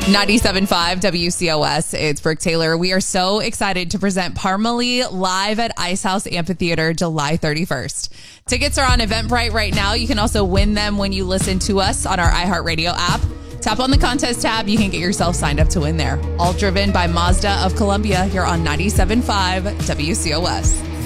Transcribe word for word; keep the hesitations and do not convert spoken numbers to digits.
ninety-seven point five W C O S. It's Brooke Taylor. We are so excited to present Parmalee live at Ice House Amphitheater July thirty-first. Tickets are on Eventbrite right now. You can also win them when you listen to us on our iHeartRadio app. Tap on the contest tab. You can get yourself signed up to win there. All driven by Mazda of Columbia here on ninety-seven point five W C O S.